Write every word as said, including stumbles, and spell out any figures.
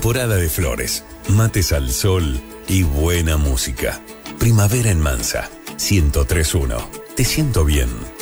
Temporada de flores, mates al sol y buena música. Primavera en Mansa, ciento tres punto uno. Te siento bien.